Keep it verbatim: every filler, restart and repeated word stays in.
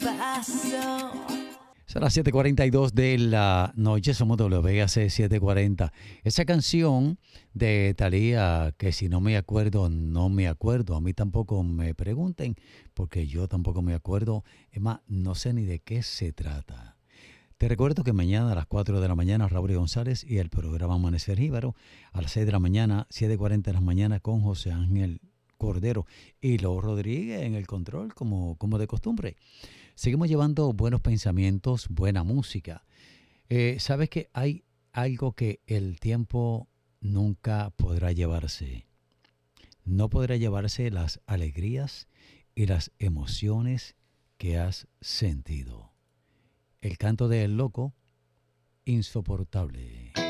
paso. Son las siete cuarenta y dos de la noche, somos W A C setecientos cuarenta. Esa canción de Thalía, que si no me acuerdo, no me acuerdo. A mí tampoco me pregunten, porque yo tampoco me acuerdo. Es más, no sé ni de qué se trata. Te recuerdo que mañana a las cuatro de la mañana, Raúl González y el programa Amanecer Jíbaro. A las seis de la mañana, siete cuarenta de la mañana, con José Ángel Cordero y Leo Rodríguez en el control, como, como de costumbre. Seguimos llevando buenos pensamientos, buena música. Eh, ¿Sabes que hay algo que el tiempo nunca podrá llevarse? No podrá llevarse las alegrías y las emociones que has sentido. El canto del loco, insoportable.